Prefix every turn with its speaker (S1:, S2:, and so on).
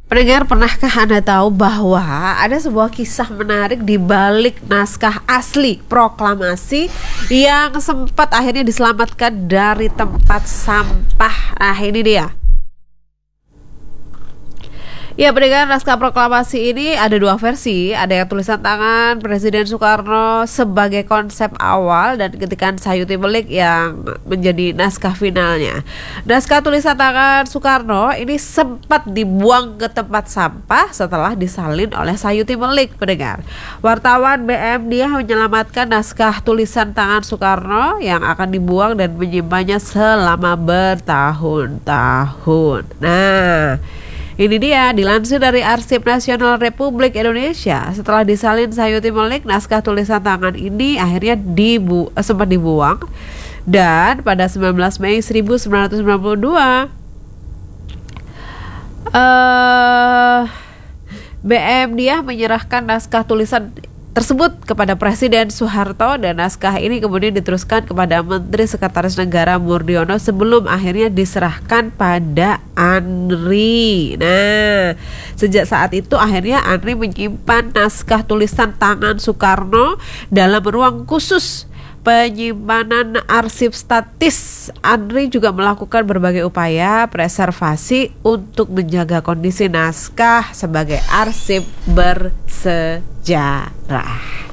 S1: Pendengar, pernahkah Anda tahu bahwa ada sebuah kisah menarik di balik naskah asli proklamasi yang sempat akhirnya diselamatkan dari tempat sampah? Nah, ini dia. Ya, pendengar, naskah proklamasi ini ada dua versi. Ada yang tulisan tangan Presiden Soekarno sebagai konsep awal dan ketikan Sayuti Melik yang menjadi naskah finalnya. Naskah tulisan tangan Soekarno ini sempat dibuang ke tempat sampah setelah disalin oleh Sayuti Melik, pendengar. Wartawan BM Diah menyelamatkan naskah tulisan tangan Soekarno yang akan dibuang dan menyimpannya selama bertahun-tahun. Nah, ini dia, dilansir dari Arsip Nasional Republik Indonesia. Setelah disalin Sayuti Melik, naskah tulisan tangan ini akhirnya sempat dibuang. Dan pada 19 Mei 1992, BM Diah menyerahkan naskah tulisan tersebut kepada Presiden Soeharto, dan naskah ini kemudian diteruskan kepada Menteri Sekretaris Negara Murdiono sebelum akhirnya diserahkan pada Andri. Nah, sejak saat itu akhirnya Andri menyimpan naskah tulisan tangan Soekarno dalam ruang khusus penyimpanan arsip statis. Andri juga melakukan berbagai upaya preservasi untuk menjaga kondisi naskah sebagai arsip bersejarah.